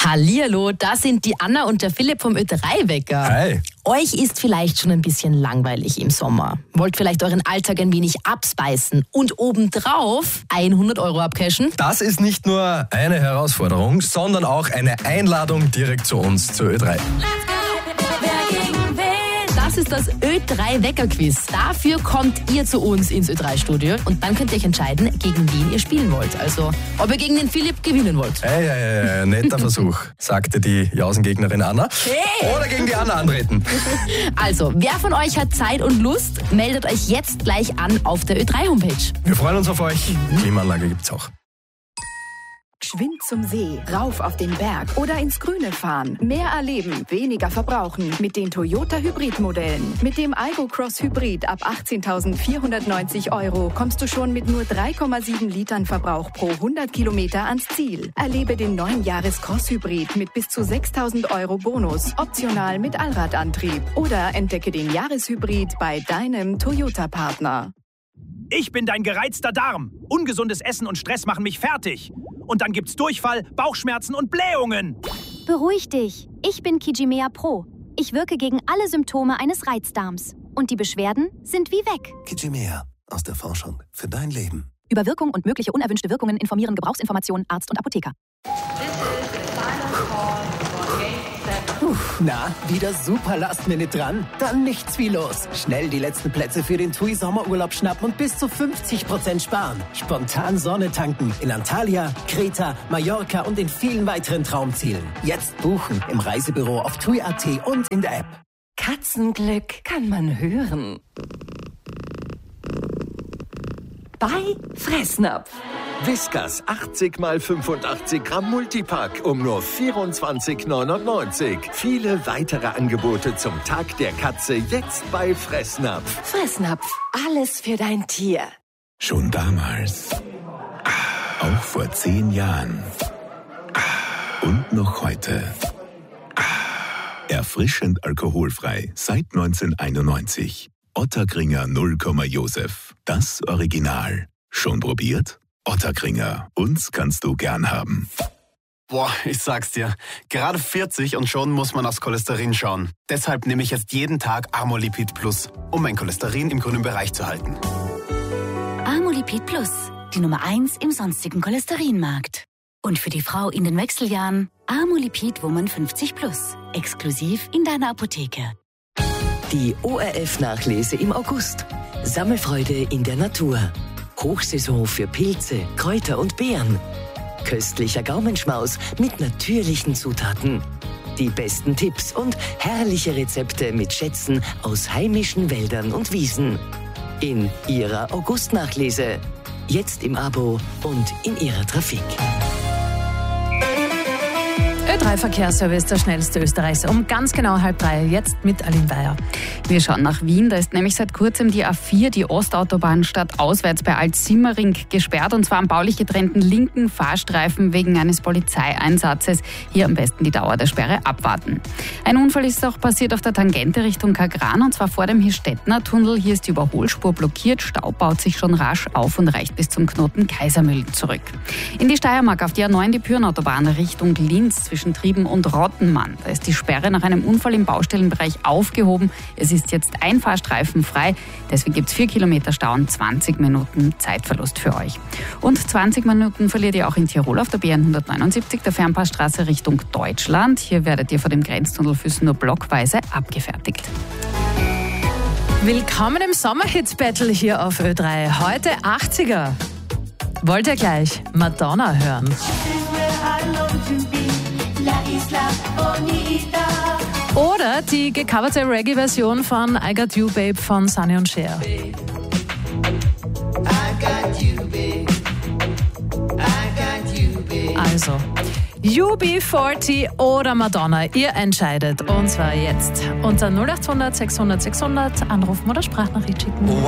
Hallihallo, da sind die Anna und der Philipp vom Ö3-Wecker. Hi. Euch ist vielleicht schon ein bisschen langweilig im Sommer. Wollt vielleicht euren Alltag ein wenig abspeisen und obendrauf 100 € abcashen? Das ist nicht nur eine Herausforderung, sondern auch eine Einladung direkt zu uns, zu Ö3. Das ist das Ö3-Wecker-Quiz. Dafür kommt ihr zu uns ins Ö3-Studio und dann könnt ihr euch entscheiden, gegen wen ihr spielen wollt. Also, ob ihr gegen den Philipp gewinnen wollt. Hey, netter Versuch, sagte die Jausengegnerin Anna. Hey. Oder gegen die Anna antreten. Also, wer von euch hat Zeit und Lust, meldet euch jetzt gleich an auf der Ö3-Homepage. Wir freuen uns auf euch. Klimaanlage gibt's auch. Geschwind zum See, rauf auf den Berg oder ins Grüne fahren. Mehr erleben, weniger verbrauchen mit den Toyota Hybrid-Modellen. Mit dem Aygo Cross Hybrid ab 18.490 € kommst du schon mit nur 3,7 Litern Verbrauch pro 100 Kilometer ans Ziel. Erlebe den neuen Jahres Cross Hybrid mit bis zu 6.000 € Bonus, optional mit Allradantrieb. Oder entdecke den Jahreshybrid bei deinem Toyota-Partner. Ich bin dein gereizter Darm. Ungesundes Essen und Stress machen mich fertig. Und dann gibt's Durchfall, Bauchschmerzen und Blähungen. Beruhig dich. Ich bin Kijimea Pro. Ich wirke gegen alle Symptome eines Reizdarms. Und die Beschwerden sind wie weg. Kijimea. Aus der Forschung. Für dein Leben. Über Wirkung und mögliche unerwünschte Wirkungen informieren Gebrauchsinformationen Arzt und Apotheker. Na, wieder super Last-Minute dran? Dann nichts wie los. Schnell die letzten Plätze für den TUI Sommerurlaub schnappen und bis zu 50% sparen. Spontan Sonne tanken in Antalya, Kreta, Mallorca und in vielen weiteren Traumzielen. Jetzt buchen im Reisebüro auf TUI.at und in der App. Katzenglück kann man hören. Bei Fressnapf. Whiskas 80 x 85 Gramm Multipack um nur 24,99 €. Viele weitere Angebote zum Tag der Katze jetzt bei Fressnapf. Fressnapf, alles für dein Tier. Schon damals. Auch vor 10 Jahren. Und noch heute. Erfrischend alkoholfrei seit 1991. Ottakringer 0, Josef. Das Original. Schon probiert? Ottakringer. Uns kannst du gern haben. Boah, ich sag's dir. Gerade 40 und schon muss man aufs Cholesterin schauen. Deshalb nehme ich jetzt jeden Tag Amolipid Plus, um mein Cholesterin im grünen Bereich zu halten. Amolipid Plus, die Nummer 1 im sonstigen Cholesterinmarkt. Und für die Frau in den Wechseljahren Amolipid Woman 50 Plus. Exklusiv in deiner Apotheke. Die ORF-Nachlese im August. Sammelfreude in der Natur. Hochsaison für Pilze, Kräuter und Beeren. Köstlicher Gaumenschmaus mit natürlichen Zutaten. Die besten Tipps und herrliche Rezepte mit Schätzen aus heimischen Wäldern und Wiesen. In Ihrer August-Nachlese. Jetzt im Abo und in Ihrer Trafik. Ö3-Verkehrsservice, der schnellste Österreichs. Um ganz genau 2:30, jetzt mit Aline Weyer. Wir schauen nach Wien. Da ist nämlich seit kurzem die A4, die Ostautobahn, stadtauswärts bei Alt-Simmering gesperrt. Und zwar am baulich getrennten linken Fahrstreifen wegen eines Polizeieinsatzes. Hier am besten die Dauer der Sperre abwarten. Ein Unfall ist auch passiert auf der Tangente Richtung Kagran. Und zwar vor dem Hirstettner Tunnel. Hier ist die Überholspur blockiert. Stau baut sich schon rasch auf und reicht bis zum Knoten Kaisermühlen zurück. In die Steiermark auf die A9, die Pyrnautobahn Richtung Linz zwischen Trieben und Rottenmann. Da ist die Sperre nach einem Unfall im Baustellenbereich aufgehoben. Es ist jetzt ein Fahrstreifen frei. Deswegen gibt es 4 Kilometer Stau und 20 Minuten Zeitverlust für euch. Und 20 Minuten verliert ihr auch in Tirol auf der BN 179, der Fernpassstraße Richtung Deutschland. Hier werdet ihr vor dem Grenztunnel Füssen nur blockweise abgefertigt. Willkommen im Sommerhits-Battle hier auf Ö3. Heute 80er. Wollt ihr gleich Madonna hören? Oder die gecoverte Reggae-Version von I Got You Babe von Sonny und Cher. Also, UB40 oder Madonna, ihr entscheidet. Und zwar jetzt unter 0800 600 600 anrufen oder Sprachnachricht schicken.